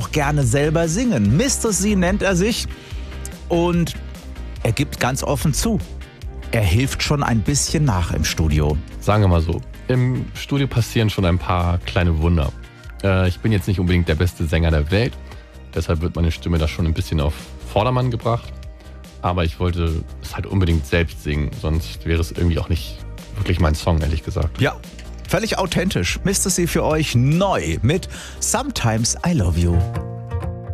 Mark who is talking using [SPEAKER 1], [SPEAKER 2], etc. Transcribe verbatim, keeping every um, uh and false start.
[SPEAKER 1] auch gerne selber singen. Mister C nennt er sich und er gibt ganz offen zu, er hilft schon ein bisschen nach im Studio.
[SPEAKER 2] Sagen wir mal so, im Studio passieren schon ein paar kleine Wunder. Äh, ich bin jetzt nicht unbedingt der beste Sänger der Welt, deshalb wird meine Stimme da schon ein bisschen auf Vordermann gebracht. Aber ich wollte es halt unbedingt selbst singen, sonst wäre es irgendwie auch nicht wirklich mein Song, ehrlich gesagt.
[SPEAKER 1] Ja, völlig authentisch. Mister C für euch neu mit Sometimes I Love You.